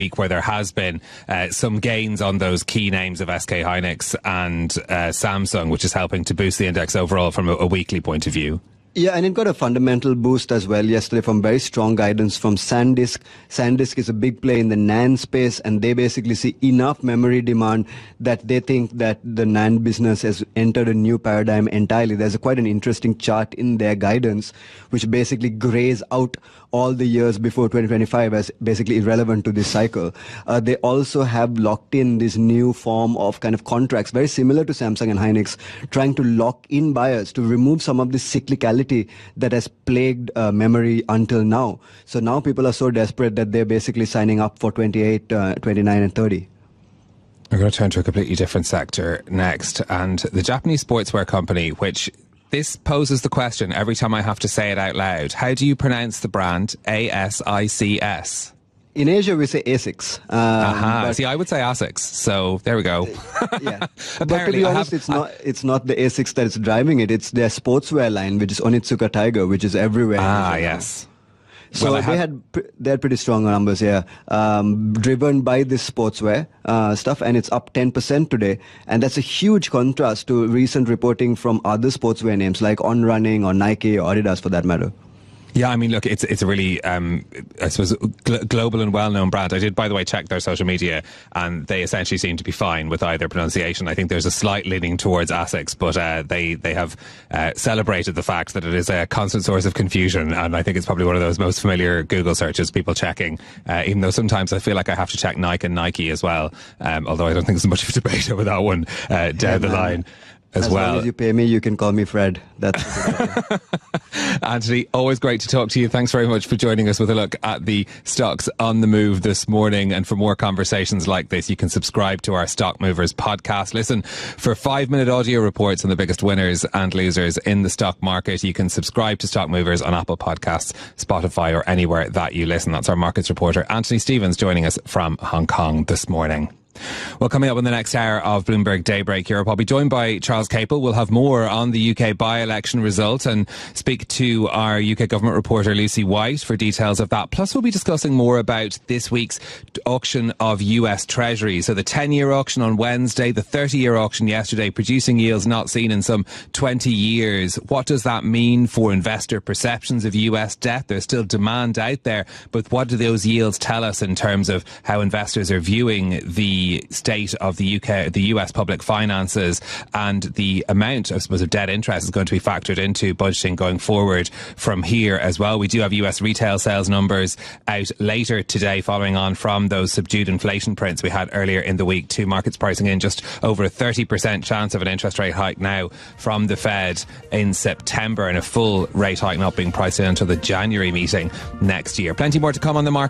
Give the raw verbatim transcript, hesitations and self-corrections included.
where there has been uh, some gains on those key names of S K Hynix and uh, Samsung, which is helping to boost the index overall from a, a weekly point of view. Yeah, and it got a fundamental boost as well yesterday from very strong guidance from SanDisk. SanDisk is a big play in the NAND space, and they basically see enough memory demand that they think that the NAND business has entered a new paradigm entirely. There's a, quite an interesting chart in their guidance, which basically grays out all the years before twenty twenty-five as basically irrelevant to this cycle. Uh, they also have locked in this new form of kind of contracts, very similar to Samsung and Hynix, trying to lock in buyers to remove some of the cyclicality that has plagued uh, memory until now. So now people are so desperate that they're basically signing up for twenty-eight, uh, twenty-nine and thirty. We're going to turn to a completely different sector next. And the Japanese sportswear company, which this poses the question every time I have to say it out loud. How do you pronounce the brand A S I C S? In Asia, we say ASICS. Um, Aha. See, I would say ASICS. So there we go. Yeah. But to be honest, have, it's not it's not the ASICS that is driving it. It's their sportswear line, which is Onitsuka Tiger, which is everywhere. Ah, yes. So well, they had they had pretty strong numbers, yeah, um, driven by this sportswear uh, stuff, and it's up ten percent today. And that's a huge contrast to recent reporting from other sportswear names like On Running or Nike or Adidas for that matter. Yeah, I mean, look, it's it's a really, um, I suppose, gl- global and well-known brand. I did, by the way, check their social media, and they essentially seem to be fine with either pronunciation. I think there's a slight leaning towards ASICS, but uh, they they have uh, celebrated the fact that it is a constant source of confusion, and I think it's probably one of those most familiar Google searches, people checking, uh, even though sometimes I feel like I have to check Nike and Nike as well, um, although I don't think there's much of a debate over that one uh, down yeah, the line. As, as well. long as you pay me, you can call me Fred. That's a good idea. Anthony, always great to talk to you. Thanks very much for joining us with a look at the stocks on the move this morning. And for more conversations like this, you can subscribe to our Stock Movers podcast. Listen, for five-minute audio reports on the biggest winners and losers in the stock market, you can subscribe to Stock Movers on Apple Podcasts, Spotify, or anywhere that you listen. That's our markets reporter, Anthony Stevens, joining us from Hong Kong this morning. Well, coming up in the next hour of Bloomberg Daybreak Europe, I'll be joined by Charles Capel. We'll have more on the U K by-election result and speak to our U K government reporter Lucy White for details of that. Plus, we'll be discussing more about this week's auction of U S Treasuries. So the ten-year auction on Wednesday, the thirty-year auction yesterday, producing yields not seen in some twenty years. What does that mean for investor perceptions of U S debt? There's still demand out there, but what do those yields tell us in terms of how investors are viewing the state of the U K, the U S public finances, and the amount, I suppose, of debt interest is going to be factored into budgeting going forward from here as well. We do have U S retail sales numbers out later today, following on from those subdued inflation prints we had earlier in the week. Two markets pricing in just over a thirty percent chance of an interest rate hike now from the Fed in September, and a full rate hike not being priced in until the January meeting next year. Plenty more to come on the market.